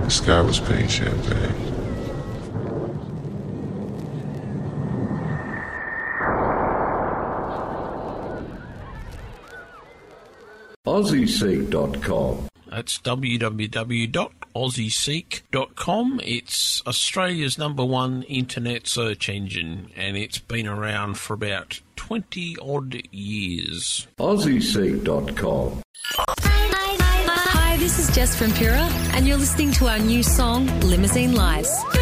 The sky was pink champagne. AussieSeek.com. That's www.aussieseek.com. It's Australia's #1 internet search engine, and it's been around for about 20-odd years. AussieSeek.com. Hi, this is Jess from Pura, and you're listening to our new song, Limousine Lights.